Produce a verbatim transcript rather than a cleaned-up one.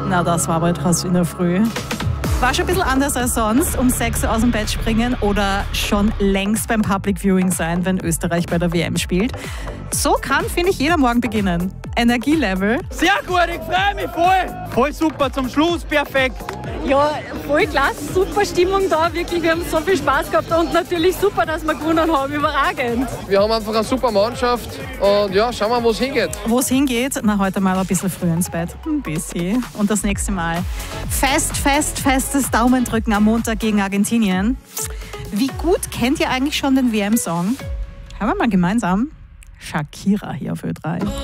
Na, das war aber draußen in der Früh. War schon ein bisschen anders als sonst, um sechs Uhr aus dem Bett springen oder schon längst beim Public Viewing sein, wenn Österreich bei der W M spielt. So kann, finde ich, jeder Morgen beginnen. Energielevel. Sehr gut, ich freue mich voll. Voll super, zum Schluss perfekt. Ja, voll klasse, super Stimmung da, wirklich, wir haben so viel Spaß gehabt und natürlich super, dass wir gewonnen haben, überragend. Wir haben einfach eine super Mannschaft und ja, schauen wir, wo es hingeht. Wo es hingeht, na heute mal ein bisschen früh ins Bett, ein bisschen. Und das nächste Mal fest, fest, festes Daumendrücken am Montag gegen Argentinien. Wie gut kennt ihr eigentlich schon den W M-Song? Hören wir mal gemeinsam. Shakira hier auf Ö drei.